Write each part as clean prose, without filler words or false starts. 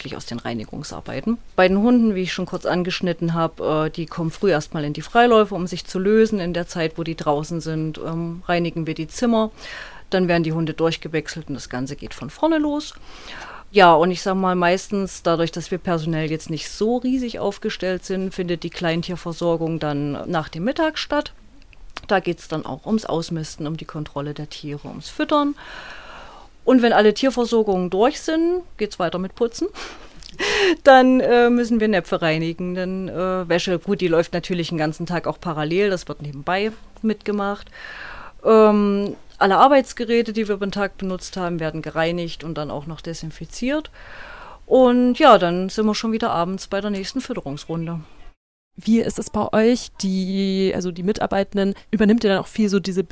hauptsächlich aus den Reinigungsarbeiten. Bei den Hunden, wie ich schon kurz angeschnitten habe, die kommen früh erstmal in die Freiläufe, um sich zu lösen. In der Zeit, wo die draußen sind, reinigen wir die Zimmer. Dann werden die Hunde durchgewechselt und das Ganze geht von vorne los. Ja, und ich sag mal, meistens dadurch, dass wir personell jetzt nicht so riesig aufgestellt sind, findet die Kleintierversorgung dann nach dem Mittag statt. Da geht es dann auch ums Ausmisten, um die Kontrolle der Tiere, ums Füttern. Und wenn alle Tierversorgungen durch sind, geht es weiter mit Putzen. Dann müssen wir Näpfe reinigen. Dann Wäsche, gut, die läuft natürlich den ganzen Tag auch parallel, das wird nebenbei mitgemacht. Alle Arbeitsgeräte, die wir über den Tag benutzt haben, werden gereinigt und dann auch noch desinfiziert. Und ja, dann sind wir schon wieder abends bei der nächsten Fütterungsrunde. Wie ist es bei euch, die Mitarbeitenden, übernimmt ihr dann auch viel so diese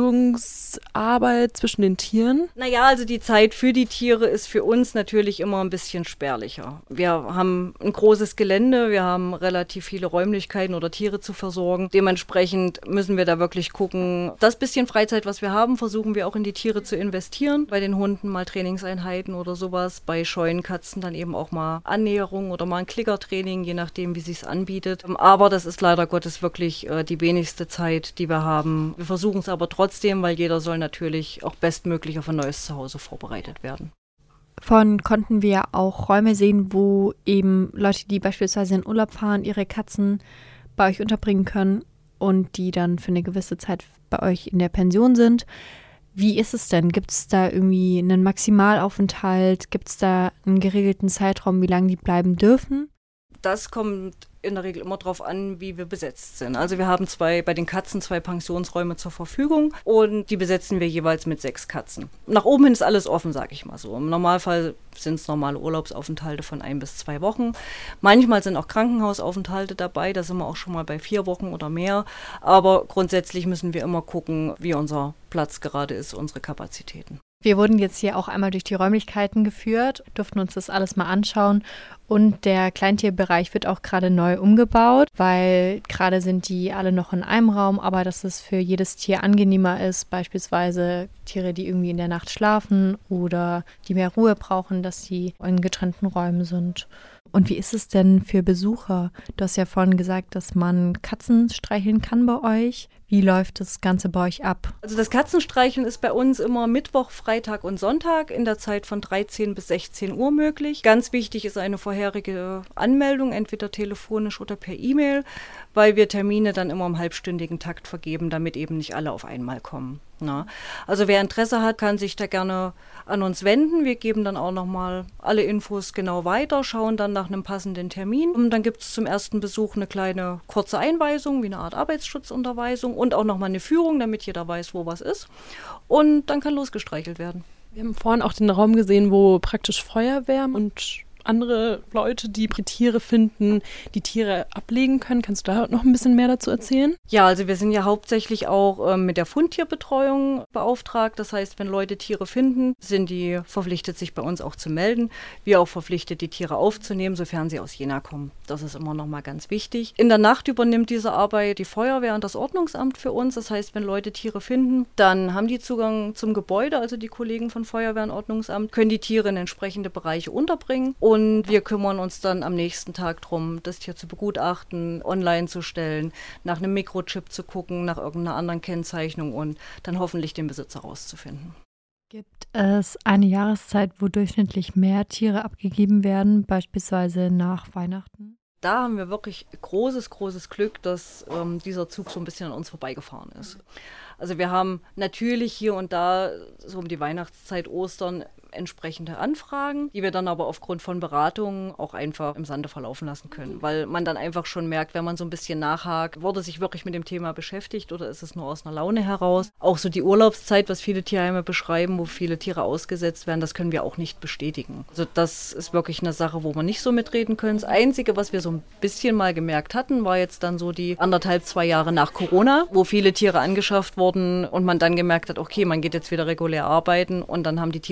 Beziehungsarbeit zwischen den Tieren? Naja, also die Zeit für die Tiere ist für uns natürlich immer ein bisschen spärlicher. Wir haben ein großes Gelände, wir haben relativ viele Räumlichkeiten oder Tiere zu versorgen. Dementsprechend müssen wir da wirklich gucken, das bisschen Freizeit, was wir haben, versuchen wir auch in die Tiere zu investieren. Bei den Hunden mal Trainingseinheiten oder sowas, bei Scheunenkatzen dann eben auch mal Annäherung oder mal ein Klickertraining, je nachdem, wie sich's anbietet. Aber das ist leider Gottes wirklich die wenigste Zeit, die wir haben. Wir versuchen es aber trotzdem, weil jeder soll natürlich auch bestmöglich auf ein neues Zuhause vorbereitet werden. Vorhin konnten wir auch Räume sehen, wo eben Leute, die beispielsweise in Urlaub fahren, ihre Katzen bei euch unterbringen können und die dann für eine gewisse Zeit bei euch in der Pension sind. Wie ist es denn? Gibt es da irgendwie einen Maximalaufenthalt? Gibt es da einen geregelten Zeitraum, wie lange die bleiben dürfen? Das kommt in der Regel immer darauf an, wie wir besetzt sind. Also wir haben bei den Katzen 2 Pensionsräume zur Verfügung und die besetzen wir jeweils mit 6 Katzen. Nach oben hin ist alles offen, sage ich mal so. Im Normalfall sind es normale Urlaubsaufenthalte von 1 bis 2 Wochen. Manchmal sind auch Krankenhausaufenthalte dabei, da sind wir auch schon mal bei 4 Wochen oder mehr. Aber grundsätzlich müssen wir immer gucken, wie unser Platz gerade ist, unsere Kapazitäten. Wir wurden jetzt hier auch einmal durch die Räumlichkeiten geführt, durften uns das alles mal anschauen und der Kleintierbereich wird auch gerade neu umgebaut, weil gerade sind die alle noch in einem Raum, aber dass es für jedes Tier angenehmer ist, beispielsweise Tiere, die irgendwie in der Nacht schlafen oder die mehr Ruhe brauchen, dass sie in getrennten Räumen sind. Und wie ist es denn für Besucher? Du hast ja vorhin gesagt, dass man Katzen streicheln kann bei euch. Wie läuft das Ganze bei euch ab? Also das Katzenstreicheln ist bei uns immer Mittwoch, Freitag und Sonntag in der Zeit von 13 bis 16 Uhr möglich. Ganz wichtig ist eine vorherige Anmeldung, entweder telefonisch oder per E-Mail, weil wir Termine dann immer im halbstündigen Takt vergeben, damit eben nicht alle auf einmal kommen. Na, also wer Interesse hat, kann sich da gerne an uns wenden. Wir geben dann auch nochmal alle Infos genau weiter, schauen dann nach einem passenden Termin. Und dann gibt es zum ersten Besuch eine kleine kurze Einweisung, wie eine Art Arbeitsschutzunterweisung und auch nochmal eine Führung, damit jeder weiß, wo was ist. Und dann kann losgestreichelt werden. Wir haben vorhin auch den Raum gesehen, wo praktisch Feuerwehr und andere Leute, die Tiere finden, die Tiere ablegen können. Kannst du da noch ein bisschen mehr dazu erzählen? Ja, also wir sind ja hauptsächlich auch mit der Fundtierbetreuung beauftragt. Das heißt, wenn Leute Tiere finden, sind die verpflichtet, sich bei uns auch zu melden. Wir auch verpflichtet, die Tiere aufzunehmen, sofern sie aus Jena kommen. Das ist immer noch mal ganz wichtig. In der Nacht übernimmt diese Arbeit die Feuerwehr und das Ordnungsamt für uns. Das heißt, wenn Leute Tiere finden, dann haben die Zugang zum Gebäude, also die Kollegen von Feuerwehr und Ordnungsamt, können die Tiere in entsprechende Bereiche unterbringen. Und wir kümmern uns dann am nächsten Tag darum, das Tier zu begutachten, online zu stellen, nach einem Mikrochip zu gucken, nach irgendeiner anderen Kennzeichnung und dann hoffentlich den Besitzer rauszufinden. Gibt es eine Jahreszeit, wo durchschnittlich mehr Tiere abgegeben werden, beispielsweise nach Weihnachten? Da haben wir wirklich großes Glück, dass dieser Zug so ein bisschen an uns vorbeigefahren ist. Also wir haben natürlich hier und da so um die Weihnachtszeit, Ostern entsprechende Anfragen, die wir dann aber aufgrund von Beratungen auch einfach im Sande verlaufen lassen können, weil man dann einfach schon merkt, wenn man so ein bisschen nachhakt, wurde sich wirklich mit dem Thema beschäftigt oder ist es nur aus einer Laune heraus? Auch so die Urlaubszeit, was viele Tierheime beschreiben, wo viele Tiere ausgesetzt werden, das können wir auch nicht bestätigen. Also das ist wirklich eine Sache, wo wir nicht so mitreden können. Das Einzige, was wir so ein bisschen mal gemerkt hatten, war jetzt dann so die 1,5-2 Jahre nach Corona, wo viele Tiere angeschafft wurden und man dann gemerkt hat, okay, man geht jetzt wieder regulär arbeiten und dann haben die Tiere aber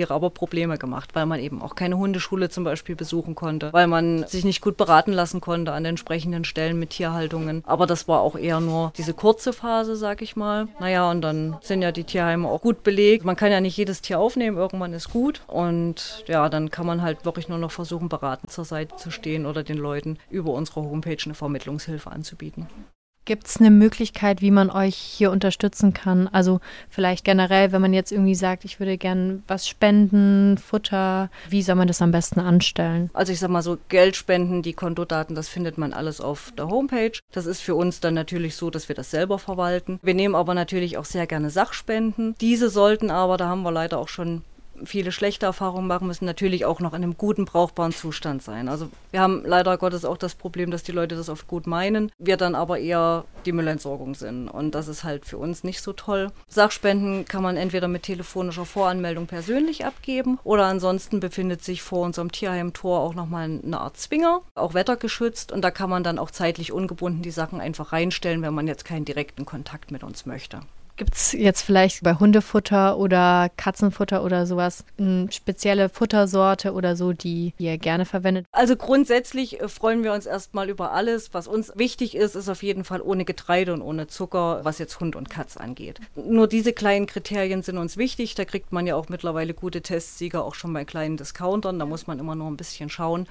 Probleme gemacht, weil man eben auch keine Hundeschule zum Beispiel besuchen konnte, weil man sich nicht gut beraten lassen konnte an den entsprechenden Stellen mit Tierhaltungen. Aber das war auch eher nur diese kurze Phase, sag ich mal. Naja, und dann sind ja die Tierheime auch gut belegt. Man kann ja nicht jedes Tier aufnehmen, irgendwann ist gut. Und ja, dann kann man halt wirklich nur noch versuchen, beratend zur Seite zu stehen oder den Leuten über unsere Homepage eine Vermittlungshilfe anzubieten. Gibt es eine Möglichkeit, wie man euch hier unterstützen kann? Also vielleicht generell, wenn man jetzt irgendwie sagt, ich würde gern was spenden, Futter, wie soll man das am besten anstellen? Also ich sag mal so, Geld spenden, die Kontodaten, das findet man alles auf der Homepage. Das ist für uns dann natürlich so, dass wir das selber verwalten. Wir nehmen aber natürlich auch sehr gerne Sachspenden. Diese sollten aber, da haben wir leider auch schon viele schlechte Erfahrungen machen müssen, natürlich auch noch in einem guten, brauchbaren Zustand sein. Also wir haben leider Gottes auch das Problem, dass die Leute das oft gut meinen, wir dann aber eher die Müllentsorgung sind. Und das ist halt für uns nicht so toll. Sachspenden kann man entweder mit telefonischer Voranmeldung persönlich abgeben oder ansonsten befindet sich vor unserem Tierheimtor auch nochmal eine Art Zwinger, auch wettergeschützt. Und da kann man dann auch zeitlich ungebunden die Sachen einfach reinstellen, wenn man jetzt keinen direkten Kontakt mit uns möchte. Gibt es jetzt vielleicht bei Hundefutter oder Katzenfutter oder sowas eine spezielle Futtersorte oder so, die ihr gerne verwendet? Also grundsätzlich freuen wir uns erstmal über alles. Was uns wichtig ist, ist auf jeden Fall ohne Getreide und ohne Zucker, was jetzt Hund und Katz angeht. Nur diese kleinen Kriterien sind uns wichtig. Da kriegt man ja auch mittlerweile gute Testsieger, auch schon bei kleinen Discountern. Da muss man immer nur ein bisschen schauen.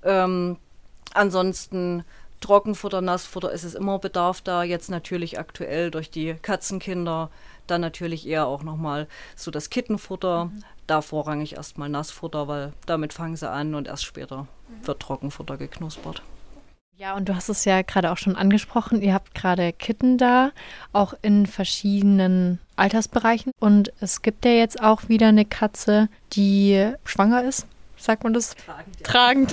Ansonsten Trockenfutter, Nassfutter, ist es immer Bedarf da. Jetzt natürlich aktuell durch die Katzenkinder, dann natürlich eher auch nochmal so das Kittenfutter. Da vorrangig erstmal Nassfutter, weil damit fangen sie an und erst später wird Trockenfutter geknuspert. Ja, und du hast es ja gerade auch schon angesprochen, ihr habt gerade Kitten da, auch in verschiedenen Altersbereichen. Und es gibt ja jetzt auch wieder eine Katze, die schwanger ist. Sagt man das? Tragend.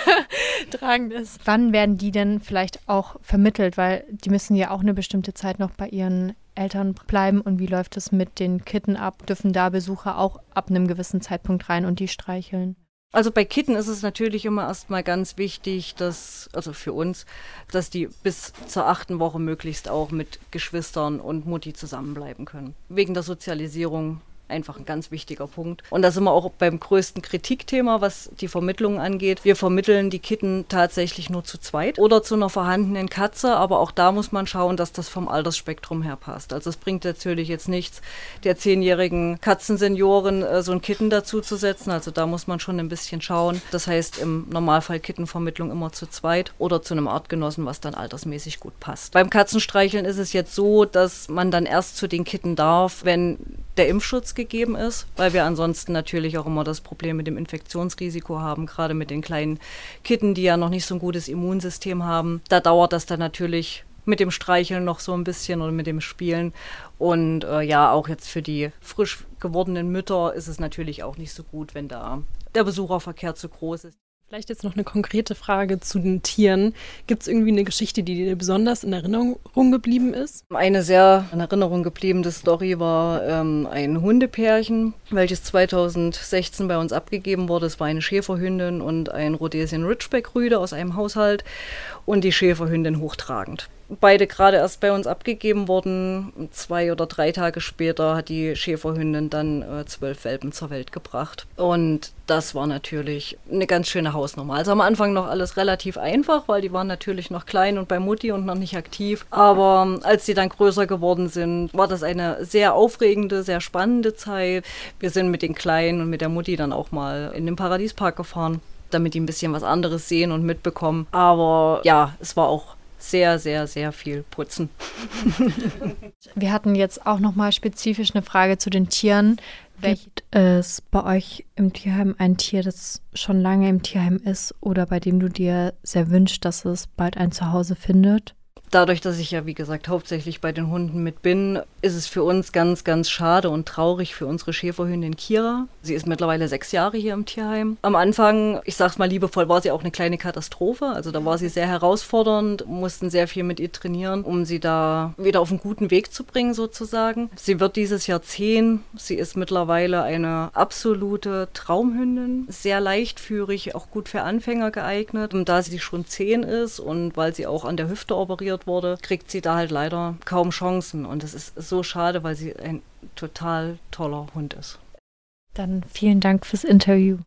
Tragend ist. Wann werden die denn vielleicht auch vermittelt? Weil die müssen ja auch eine bestimmte Zeit noch bei ihren Eltern bleiben. Und wie läuft es mit den Kitten ab? Dürfen da Besucher auch ab einem gewissen Zeitpunkt rein und die streicheln? Also bei Kitten ist es natürlich immer erstmal ganz wichtig, also für uns, dass die bis zur 8. Woche möglichst auch mit Geschwistern und Mutti zusammenbleiben können. Wegen der Sozialisierung einfach ein ganz wichtiger Punkt. Und da sind wir auch beim größten Kritikthema, was die Vermittlung angeht. Wir vermitteln die Kitten tatsächlich nur zu zweit oder zu einer vorhandenen Katze, aber auch da muss man schauen, dass das vom Altersspektrum her passt. Also es bringt natürlich jetzt nichts, der 10-jährigen Katzensenioren so ein Kitten dazu zu setzen. Also da muss man schon ein bisschen schauen. Das heißt im Normalfall Kittenvermittlung immer zu zweit oder zu einem Artgenossen, was dann altersmäßig gut passt. Beim Katzenstreicheln ist es jetzt so, dass man dann erst zu den Kitten darf, wenn der Impfschutz gegeben ist, weil wir ansonsten natürlich auch immer das Problem mit dem Infektionsrisiko haben, gerade mit den kleinen Kitten, die ja noch nicht so ein gutes Immunsystem haben. Da dauert das dann natürlich mit dem Streicheln noch so ein bisschen oder mit dem Spielen. Und ja, auch jetzt für die frisch gewordenen Mütter ist es natürlich auch nicht so gut, wenn da der Besucherverkehr zu groß ist. Vielleicht jetzt noch eine konkrete Frage zu den Tieren. Gibt es irgendwie eine Geschichte, die dir besonders in Erinnerung geblieben ist? Eine sehr in Erinnerung gebliebene Story war ein Hundepärchen, welches 2016 bei uns abgegeben wurde. Es war eine Schäferhündin und ein Rhodesian Ridgeback-Rüde aus einem Haushalt und die Schäferhündin hochtragend. Beide gerade erst bei uns abgegeben worden. 2 oder 3 Tage später hat die Schäferhündin dann 12 Welpen zur Welt gebracht. Und das war natürlich eine ganz schöne Hausnummer. Also am Anfang noch alles relativ einfach, weil die waren natürlich noch klein und bei Mutti und noch nicht aktiv. Aber als sie dann größer geworden sind, war das eine sehr aufregende, sehr spannende Zeit. Wir sind mit den Kleinen und mit der Mutti dann auch mal in den Paradiespark gefahren, damit die ein bisschen was anderes sehen und mitbekommen. Aber ja, es war auch sehr, sehr, sehr viel putzen. Wir hatten jetzt auch nochmal spezifisch eine Frage zu den Tieren. Gibt es bei euch im Tierheim ein Tier, das schon lange im Tierheim ist oder bei dem du dir sehr wünschst, dass es bald ein Zuhause findet? Dadurch, dass ich ja, wie gesagt, hauptsächlich bei den Hunden mit bin, ist es für uns ganz, ganz schade und traurig für unsere Schäferhündin Kira. Sie ist mittlerweile 6 Jahre hier im Tierheim. Am Anfang, ich sag's mal liebevoll, war sie auch eine kleine Katastrophe. Also da war sie sehr herausfordernd, mussten sehr viel mit ihr trainieren, um sie da wieder auf einen guten Weg zu bringen sozusagen. Sie wird dieses Jahr 10. Sie ist mittlerweile eine absolute Traumhündin, sehr leichtführig, auch gut für Anfänger geeignet. Und da sie schon 10 ist und weil sie auch an der Hüfte operiert wurde, kriegt sie da halt leider kaum Chancen. Und es ist so schade, weil sie ein total toller Hund ist. Dann vielen Dank fürs Interview.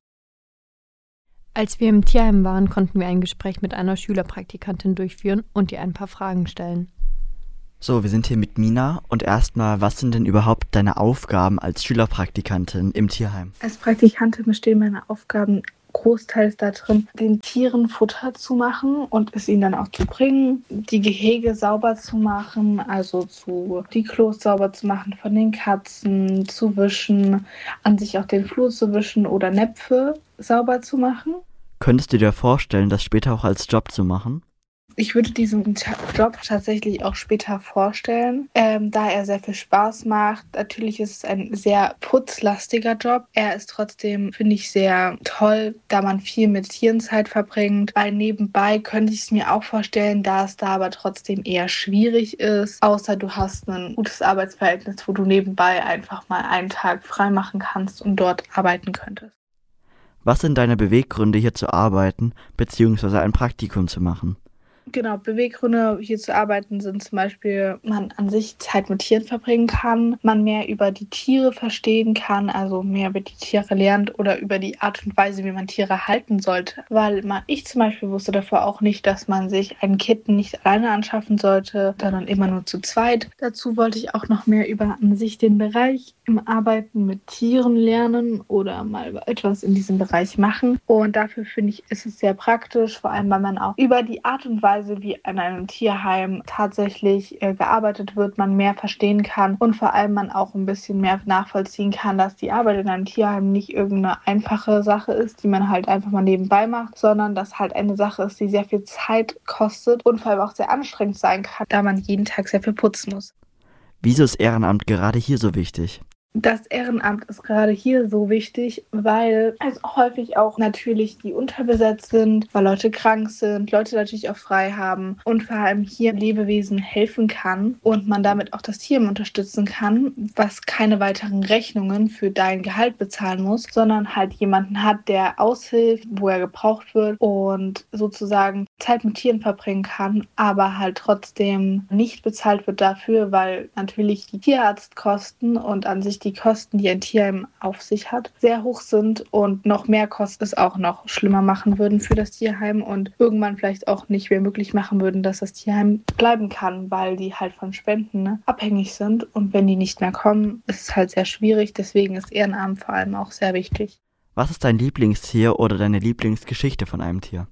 Als wir im Tierheim waren, konnten wir ein Gespräch mit einer Schülerpraktikantin durchführen und ihr ein paar Fragen stellen. So, wir sind hier mit Mina und erstmal, was sind denn überhaupt deine Aufgaben als Schülerpraktikantin im Tierheim? Als Praktikantin bestehen meine Aufgaben großteils darin, den Tieren Futter zu machen und es ihnen dann auch zu bringen, die Gehege sauber zu machen, also die Klos sauber zu machen von den Katzen, zu wischen, an sich auch den Flur zu wischen oder Näpfe sauber zu machen. Könntest du dir vorstellen, das später auch als Job zu machen? Ich würde diesen Job tatsächlich auch später vorstellen, da er sehr viel Spaß macht. Natürlich ist es ein sehr putzlastiger Job. Er ist trotzdem, finde ich, sehr toll, da man viel mit Tieren Zeit verbringt. Weil nebenbei könnte ich es mir auch vorstellen, da es da aber trotzdem eher schwierig ist. Außer du hast ein gutes Arbeitsverhältnis, wo du nebenbei einfach mal einen Tag frei machen kannst und dort arbeiten könntest. Was sind deine Beweggründe, hier zu arbeiten, beziehungsweise ein Praktikum zu machen? Genau, Beweggründe hier zu arbeiten sind zum Beispiel, man an sich Zeit mit Tieren verbringen kann, man mehr über die Tiere verstehen kann, also mehr über die Tiere lernt oder über die Art und Weise, wie man Tiere halten sollte. Weil ich zum Beispiel wusste davor auch nicht, dass man sich einen Kitten nicht alleine anschaffen sollte, sondern immer nur zu zweit. Dazu wollte ich auch noch mehr über an sich den Bereich im Arbeiten mit Tieren lernen oder mal etwas in diesem Bereich machen. Und dafür finde ich, ist es sehr praktisch, vor allem weil man auch über die Art und Weise, wie in einem Tierheim tatsächlich gearbeitet wird, man mehr verstehen kann und vor allem man auch ein bisschen mehr nachvollziehen kann, dass die Arbeit in einem Tierheim nicht irgendeine einfache Sache ist, die man halt einfach mal nebenbei macht, sondern dass halt eine Sache ist, die sehr viel Zeit kostet und vor allem auch sehr anstrengend sein kann, da man jeden Tag sehr viel putzen muss. Wieso ist Ehrenamt gerade hier so wichtig? Das Ehrenamt ist gerade hier so wichtig, weil es häufig auch natürlich die unterbesetzt sind, weil Leute krank sind, Leute natürlich auch frei haben und vor allem hier Lebewesen helfen kann und man damit auch das Tier unterstützen kann, was keine weiteren Rechnungen für dein Gehalt bezahlen muss, sondern halt jemanden hat, der aushilft, wo er gebraucht wird und sozusagen Zeit mit Tieren verbringen kann, aber halt trotzdem nicht bezahlt wird dafür, weil natürlich die Tierarztkosten und an sich die Kosten, die ein Tierheim auf sich hat, sehr hoch sind und noch mehr Kosten es auch noch schlimmer machen würden für das Tierheim und irgendwann vielleicht auch nicht mehr möglich machen würden, dass das Tierheim bleiben kann, weil die halt von Spenden abhängig sind und wenn die nicht mehr kommen, ist es halt sehr schwierig. Deswegen ist Ehrenamt vor allem auch sehr wichtig. Was ist dein Lieblingstier oder deine Lieblingsgeschichte von einem Tier?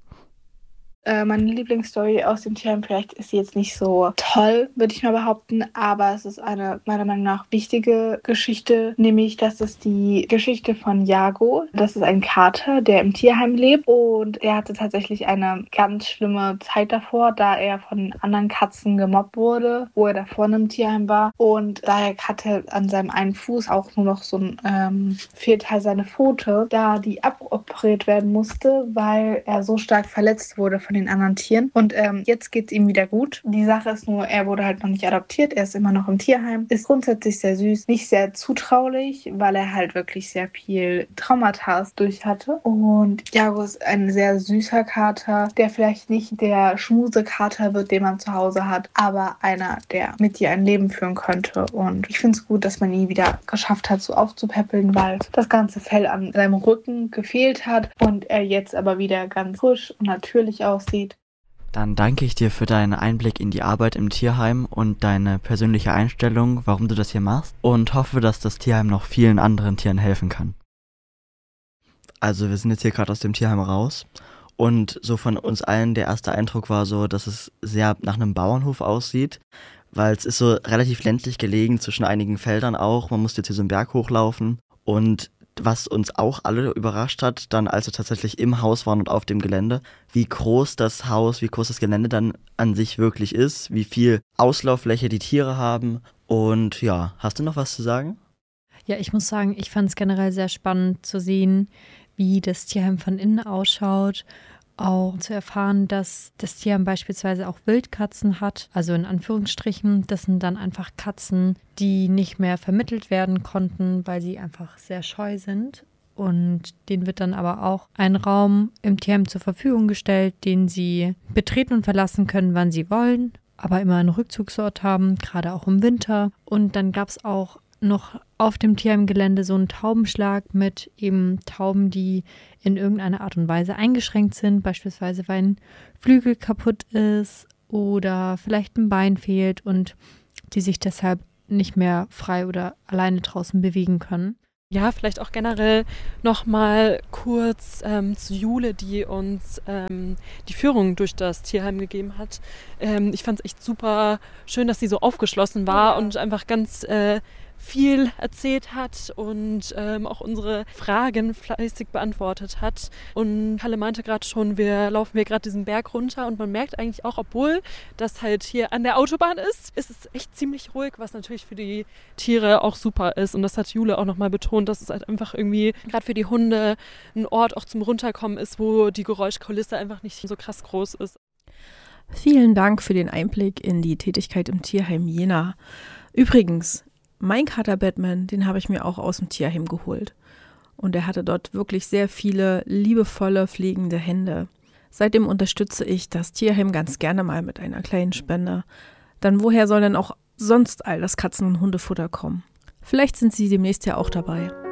Meine Lieblingsstory aus dem Tierheim, vielleicht ist sie jetzt nicht so toll, würde ich mal behaupten, aber es ist eine meiner Meinung nach wichtige Geschichte, nämlich das ist die Geschichte von Jago. Das ist ein Kater, der im Tierheim lebt und er hatte tatsächlich eine ganz schlimme Zeit davor, da er von anderen Katzen gemobbt wurde, wo er davor in einem Tierheim war und daher hat er an seinem einen Fuß auch nur noch so ein Fehlteil seiner Pfote, da die aboperiert werden musste, weil er so stark verletzt wurde von den anderen Tieren. Und jetzt geht es ihm wieder gut. Die Sache ist nur, er wurde halt noch nicht adoptiert. Er ist immer noch im Tierheim. Ist grundsätzlich sehr süß. Nicht sehr zutraulich, weil er halt wirklich sehr viel Traumata durch hatte. Und Jago ist ein sehr süßer Kater, der vielleicht nicht der Schmusekater wird, den man zu Hause hat, aber einer, der mit dir ein Leben führen könnte. Und ich finde es gut, dass man ihn wieder geschafft hat, so aufzupäppeln, weil das ganze Fell an seinem Rücken gefehlt hat und er jetzt aber wieder ganz frisch und natürlich aussieht. Dann danke ich dir für deinen Einblick in die Arbeit im Tierheim und deine persönliche Einstellung, warum du das hier machst und hoffe, dass das Tierheim noch vielen anderen Tieren helfen kann. Also wir sind jetzt hier gerade aus dem Tierheim raus und so von uns allen der erste Eindruck war so, dass es sehr nach einem Bauernhof aussieht, weil es ist so relativ ländlich gelegen zwischen einigen Feldern auch, man musste jetzt hier so einen Berg hochlaufen und was uns auch alle überrascht hat, dann als wir tatsächlich im Haus waren und auf dem Gelände, wie groß das Haus, wie groß das Gelände dann an sich wirklich ist, wie viel Auslauffläche die Tiere haben. Und ja, hast du noch was zu sagen? Ja, ich muss sagen, ich fand es generell sehr spannend zu sehen, wie das Tierheim von innen ausschaut. Auch zu erfahren, dass das Tierheim beispielsweise auch Wildkatzen hat, also in Anführungsstrichen, das sind dann einfach Katzen, die nicht mehr vermittelt werden konnten, weil sie einfach sehr scheu sind. Und denen wird dann aber auch ein Raum im Tierheim zur Verfügung gestellt, den sie betreten und verlassen können, wann sie wollen, aber immer einen Rückzugsort haben, gerade auch im Winter. Und dann gab es auch noch auf dem Tierheimgelände so einen Taubenschlag mit eben Tauben, die in irgendeiner Art und Weise eingeschränkt sind, beispielsweise weil ein Flügel kaputt ist oder vielleicht ein Bein fehlt und die sich deshalb nicht mehr frei oder alleine draußen bewegen können. Ja, vielleicht auch generell nochmal kurz zu Jule, die uns die Führung durch das Tierheim gegeben hat. Ich fand es echt super schön, dass sie so aufgeschlossen war und einfach ganz viel erzählt hat und auch unsere Fragen fleißig beantwortet hat. Und Kalle meinte gerade schon, laufen wir gerade diesen Berg runter und man merkt eigentlich auch, obwohl das halt hier an der Autobahn ist es echt ziemlich ruhig, was natürlich für die Tiere auch super ist. Und das hat Jule auch nochmal betont, dass es halt einfach irgendwie gerade für die Hunde ein Ort auch zum Runterkommen ist, wo die Geräuschkulisse einfach nicht so krass groß ist. Vielen Dank für den Einblick in die Tätigkeit im Tierheim Jena. Übrigens, mein Kater Batman, den habe ich mir auch aus dem Tierheim geholt. Und er hatte dort wirklich sehr viele liebevolle, pflegende Hände. Seitdem unterstütze ich das Tierheim ganz gerne mal mit einer kleinen Spende. Dann woher soll denn auch sonst all das Katzen- und Hundefutter kommen? Vielleicht sind Sie demnächst ja auch dabei.